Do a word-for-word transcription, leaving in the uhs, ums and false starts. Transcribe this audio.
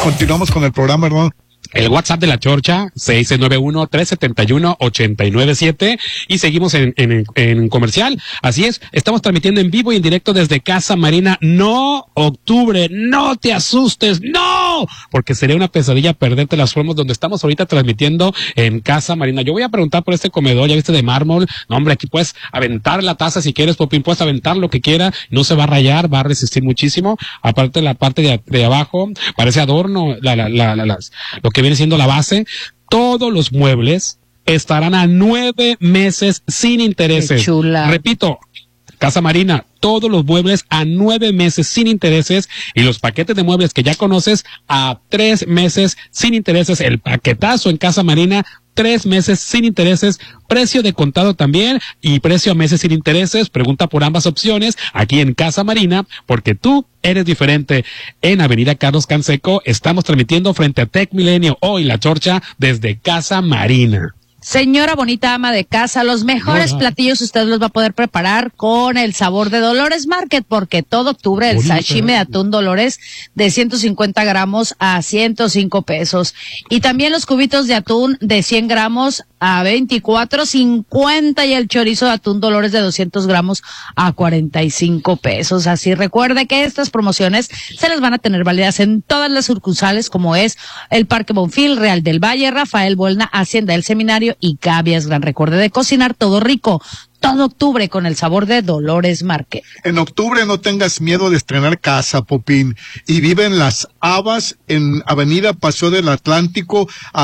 Continuamos con el programa, hermano. El WhatsApp de la Chorcha, seis nueve uno, tres siete uno, ocho nueve siete, y seguimos en, en, en comercial. Así es, estamos transmitiendo en vivo y en directo desde Casa Marina. No, octubre, no te asustes, no, porque sería una pesadilla perderte las formas donde estamos ahorita transmitiendo en Casa Marina. Yo voy a preguntar por este comedor, ya viste, de mármol. No, hombre, aquí puedes aventar la taza si quieres, Popín, puedes aventar lo que quiera, no se va a rayar, va a resistir muchísimo. Aparte, la parte de, de abajo, parece adorno, la, la, la, la, las, lo que viene siendo la base. Todos los muebles estarán a nueve meses sin intereses. Qué chula. Repito, Casa Marina, todos los muebles a nueve meses sin intereses, y los paquetes de muebles que ya conoces a tres meses sin intereses. El paquetazo en Casa Marina, tres meses sin intereses, precio de contado también y precio a meses sin intereses. Pregunta por ambas opciones aquí en Casa Marina, porque tú eres diferente. En Avenida Carlos Canseco estamos transmitiendo frente a Tech Milenio, hoy La Chorcha desde Casa Marina. Señora bonita ama de casa, los mejores Hola. platillos usted los va a poder preparar con el sabor de Dolores Market, porque todo octubre el Bonita. sashimi de atún Dolores de ciento cincuenta gramos a ciento cinco pesos. Y también los cubitos de atún de cien gramos a veinticuatro cincuenta, y el chorizo de atún Dolores de doscientos gramos a cuarenta y cinco pesos. Así recuerde que estas promociones se las van a tener válidas en todas las sucursales, como es el Parque Bonfil, Real del Valle, Rafael Buelna, Hacienda del Seminario y Gavias Gran. Recuerde de cocinar todo rico todo octubre con el sabor de Dolores Market. En octubre no tengas miedo de estrenar casa, Popín, y vive en Las Habas, en Avenida Paseo del Atlántico,